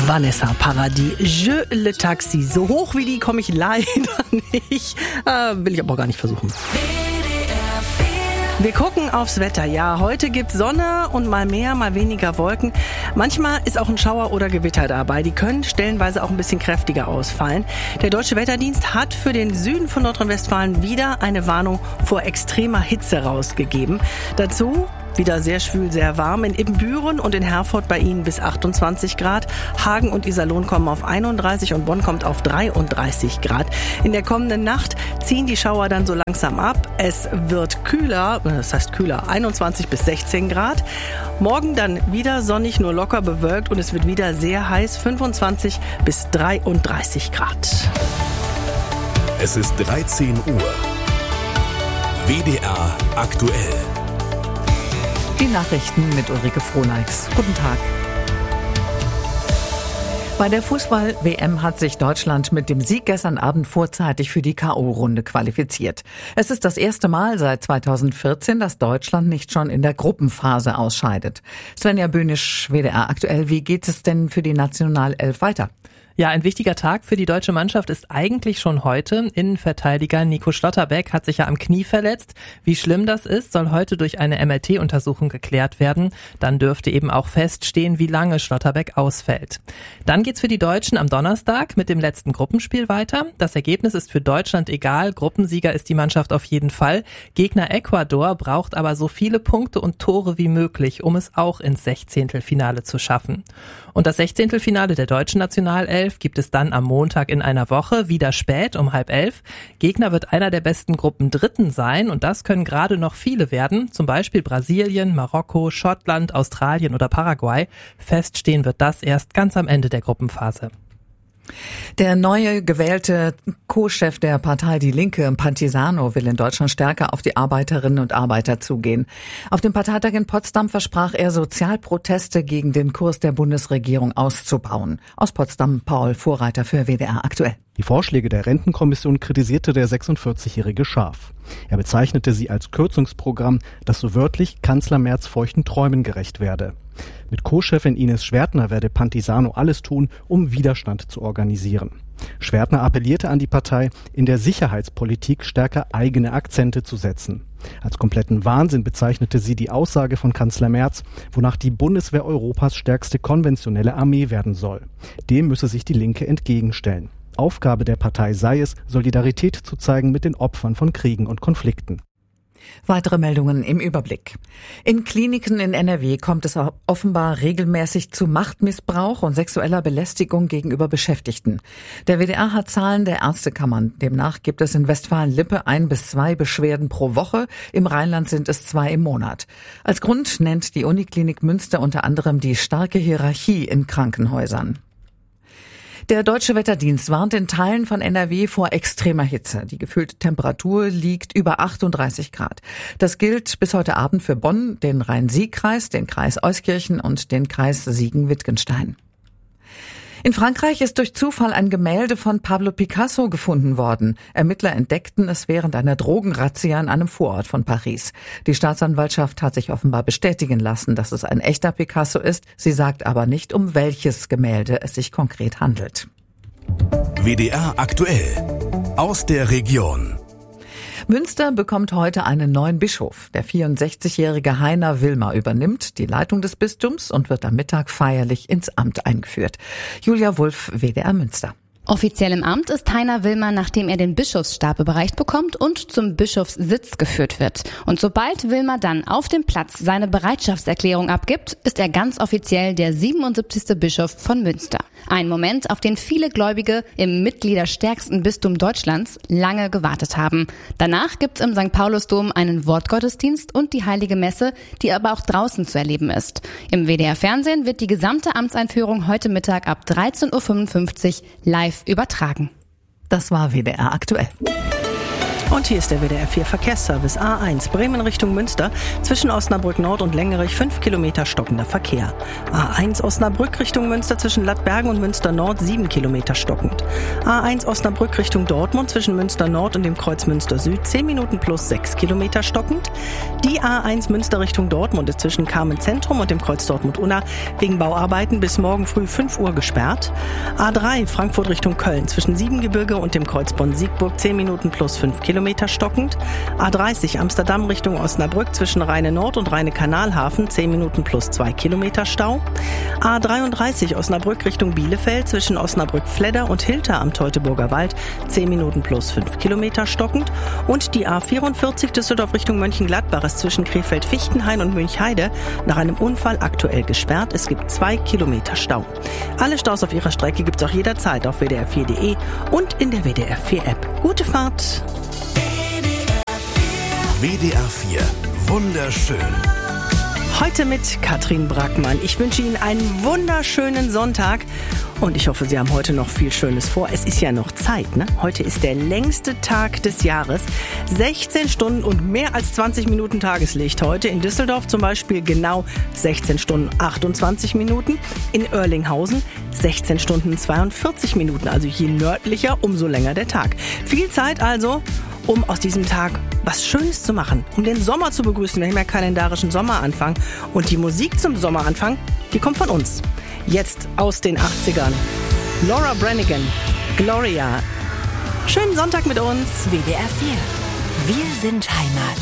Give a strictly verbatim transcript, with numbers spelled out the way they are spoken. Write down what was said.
Vanessa Paradis, Je le Taxi. So hoch wie die komme ich leider nicht. Äh, will ich aber auch gar nicht versuchen. Wir gucken aufs Wetter. Ja, heute gibt's Sonne und mal mehr, mal weniger Wolken. Manchmal ist auch ein Schauer oder Gewitter dabei. Die können stellenweise auch ein bisschen kräftiger ausfallen. Der Deutsche Wetterdienst hat für den Süden von Nordrhein-Westfalen wieder eine Warnung vor extremer Hitze rausgegeben. Dazu wieder sehr schwül, sehr warm. In Ibbenbüren und in Herford bei Ihnen bis achtundzwanzig Grad. Hagen und Iserlohn kommen auf einunddreißig und Bonn kommt auf dreiunddreißig Grad. In der kommenden Nacht ziehen die Schauer dann so langsam ab. Es wird kühler, das heißt kühler, einundzwanzig bis sechzehn Grad. Morgen dann wieder sonnig, nur locker bewölkt und es wird wieder sehr heiß, fünfundzwanzig bis dreiunddreißig Grad. Es ist dreizehn Uhr. W D R aktuell. Die Nachrichten mit Ulrike Frohneichs. Guten Tag. Bei der Fußball-W M hat sich Deutschland mit dem Sieg gestern Abend vorzeitig für die K O-Runde qualifiziert. Es ist das erste Mal seit zweitausendvierzehn, dass Deutschland nicht schon in der Gruppenphase ausscheidet. Svenja Böhnisch, W D R aktuell. Wie geht es denn für die Nationalelf weiter? Ja, ein wichtiger Tag für die deutsche Mannschaft ist eigentlich schon heute. Innenverteidiger Nico Schlotterbeck hat sich ja am Knie verletzt. Wie schlimm das ist, soll heute durch eine M R T-Untersuchung geklärt werden. Dann dürfte eben auch feststehen, wie lange Schlotterbeck ausfällt. Dann geht's für die Deutschen am Donnerstag mit dem letzten Gruppenspiel weiter. Das Ergebnis ist für Deutschland egal. Gruppensieger ist die Mannschaft auf jeden Fall. Gegner Ecuador braucht aber so viele Punkte und Tore wie möglich, um es auch ins Sechzehntelfinale zu schaffen. Und das Sechzehntelfinale der deutschen Nationalelf gibt es dann am Montag in einer Woche, wieder spät um halb elf. Gegner wird einer der besten Gruppen Dritten sein und das können gerade noch viele werden, zum Beispiel Brasilien, Marokko, Schottland, Australien oder Paraguay. Feststehen wird das erst ganz am Ende der Gruppenphase. Der neue gewählte Co-Chef der Partei Die Linke, Pantisano, will in Deutschland stärker auf die Arbeiterinnen und Arbeiter zugehen. Auf dem Parteitag in Potsdam versprach er, Sozialproteste gegen den Kurs der Bundesregierung auszubauen. Aus Potsdam Paul Vorreiter für W D R aktuell. Die Vorschläge der Rentenkommission kritisierte der sechsundvierzigjährige scharf. Er bezeichnete sie als Kürzungsprogramm, das so wörtlich Kanzler Merz feuchten Träumen gerecht werde. Mit Co-Chefin Ines Schwertner werde Pantisano alles tun, um Widerstand zu organisieren. Schwertner appellierte an die Partei, in der Sicherheitspolitik stärker eigene Akzente zu setzen. Als kompletten Wahnsinn bezeichnete sie die Aussage von Kanzler Merz, wonach die Bundeswehr Europas stärkste konventionelle Armee werden soll. Dem müsse sich die Linke entgegenstellen. Aufgabe der Partei sei es, Solidarität zu zeigen mit den Opfern von Kriegen und Konflikten. Weitere Meldungen im Überblick. In Kliniken in N R W kommt es offenbar regelmäßig zu Machtmissbrauch und sexueller Belästigung gegenüber Beschäftigten. Der W D R hat Zahlen der Ärztekammern. Demnach gibt es in Westfalen-Lippe ein bis zwei Beschwerden pro Woche. Im Rheinland sind es zwei im Monat. Als Grund nennt die Uniklinik Münster unter anderem die starke Hierarchie in Krankenhäusern. Der Deutsche Wetterdienst warnt in Teilen von N R W vor extremer Hitze. Die gefühlte Temperatur liegt über achtunddreißig Grad. Das gilt bis heute Abend für Bonn, den Rhein-Sieg-Kreis, den Kreis Euskirchen und den Kreis Siegen-Wittgenstein. In Frankreich ist durch Zufall ein Gemälde von Pablo Picasso gefunden worden. Ermittler entdeckten es während einer Drogenrazzia in einem Vorort von Paris. Die Staatsanwaltschaft hat sich offenbar bestätigen lassen, dass es ein echter Picasso ist. Sie sagt aber nicht, um welches Gemälde es sich konkret handelt. W D R aktuell aus der Region. Münster bekommt heute einen neuen Bischof. Der vierundsechzigjährige Heiner Wilmer übernimmt die Leitung des Bistums und wird am Mittag feierlich ins Amt eingeführt. Julia Wulff, W D R Münster. Offiziell im Amt ist Heiner Wilmer, nachdem er den Bischofsstab überreicht bekommt und zum Bischofssitz geführt wird. Und sobald Wilmer dann auf dem Platz seine Bereitschaftserklärung abgibt, ist er ganz offiziell der siebenundsiebzigste Bischof von Münster. Ein Moment, auf den viele Gläubige im mitgliederstärksten Bistum Deutschlands lange gewartet haben. Danach gibt's im Sankt Paulusdom einen Wortgottesdienst und die Heilige Messe, die aber auch draußen zu erleben ist. Im W D R Fernsehen wird die gesamte Amtseinführung heute Mittag ab dreizehn Uhr fünfundfünfzig live übertragen. Das war W D R aktuell. Und hier ist der W D R vier Verkehrsservice A eins Bremen Richtung Münster zwischen Osnabrück Nord und Lengerich fünf Kilometer stockender Verkehr. A eins Osnabrück Richtung Münster zwischen Lattbergen und Münster Nord sieben Kilometer stockend. A eins Osnabrück Richtung Dortmund zwischen Münster Nord und dem Kreuz Münster Süd zehn Minuten plus sechs Kilometer stockend. Die A eins Münster Richtung Dortmund ist zwischen Carmen Zentrum und dem Kreuz Dortmund-Unna wegen Bauarbeiten bis morgen früh fünf Uhr gesperrt. A drei Frankfurt Richtung Köln zwischen Siebengebirge und dem Kreuz Bonn-Siegburg zehn Minuten plus fünf Kilometer stockend. A dreißig Amsterdam Richtung Osnabrück zwischen Rheine Nord und Rheine Kanalhafen zehn Minuten plus zwei Kilometer Stau. A dreiunddreißig Osnabrück Richtung Bielefeld zwischen Osnabrück-Fledder und Hilter am Teutoburger Wald zehn Minuten plus fünf Kilometer stockend. Und die A vierundvierzig Düsseldorf Richtung Mönchengladbach ist zwischen Krefeld-Fichtenhain und Münchheide nach einem Unfall aktuell gesperrt. Es gibt zwei Kilometer Stau. Alle Staus auf ihrer Strecke gibt es auch jederzeit auf W D R vier Punkt de und in der W D R vier App. Gute Fahrt! W D R vier. Wunderschön. Heute mit Katrin Brackmann. Ich wünsche Ihnen einen wunderschönen Sonntag und ich hoffe, Sie haben heute noch viel Schönes vor. Es ist ja noch Zeit, ne? Heute ist der längste Tag des Jahres. sechzehn Stunden und mehr als zwanzig Minuten Tageslicht heute. In Düsseldorf zum Beispiel genau sechzehn Stunden achtundzwanzig Minuten. In Oerlinghausen sechzehn Stunden zweiundvierzig Minuten. Also je nördlicher, umso länger der Tag. Viel Zeit also, um aus diesem Tag was Schönes zu machen, um den Sommer zu begrüßen. Wir haben ja kalendarischen Sommeranfang und die Musik zum Sommeranfang, die kommt von uns. Jetzt aus den achtzigern. Laura Branigan, Gloria. Schönen Sonntag mit uns. W D R vier. Wir sind Heimat.